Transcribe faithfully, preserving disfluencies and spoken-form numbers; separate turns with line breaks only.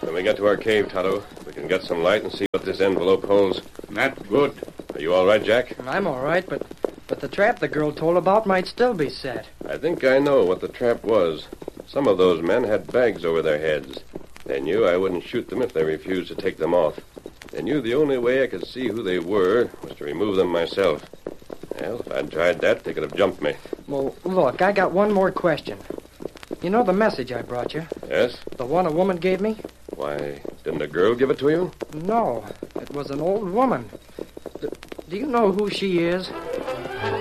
When we get to our cave, Tonto, we can get some light and see what this envelope holds.
Not good.
Are you all right, Jack?
I'm all right, but but the trap the girl told about might still be set.
I think I know what the trap was. Some of those men had bags over their heads. They knew I wouldn't shoot them if they refused to take them off. They knew the only way I could see who they were was to remove them myself. Well, if I'd tried that, they could have jumped me.
Well, look, I got one more question. You know the message I brought you?
Yes?
The one a woman gave me?
Why, didn't a girl give it to you?
No, it was an old woman. D- do you know who she is?